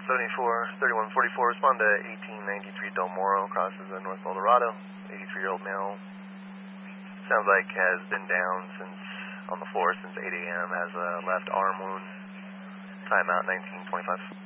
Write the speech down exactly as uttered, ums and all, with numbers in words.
seventy-four, thirty-one forty-four, respond to eighteen ninety-three Del Moro, crosses in North Eldorado, eighty-three-year-old male. Sounds like has been down since, on the floor since eight A M, has a left arm wound. Timeout nineteen twenty-five.